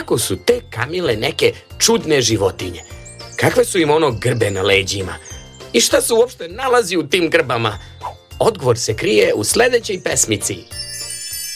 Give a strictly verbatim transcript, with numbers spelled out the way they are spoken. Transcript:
kako su te kamile neke čudne životinje? Kakve su im ono grbe na leđima? I šta se uopšte nalazi u tim grbama? Odgovor se krije u sledećoj pesmici.